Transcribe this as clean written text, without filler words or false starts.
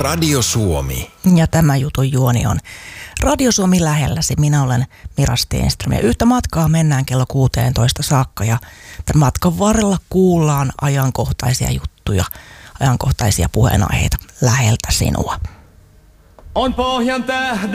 Radio Suomi. Ja tämä jutun juoni on Radio Suomi lähelläsi. Minä olen Mira Stenström ja yhtä matkaa mennään kello 16 saakka ja tämän matkan varrella kuullaan ajankohtaisia juttuja, ajankohtaisia puheenaiheita läheltä sinua. On pohjan tähden.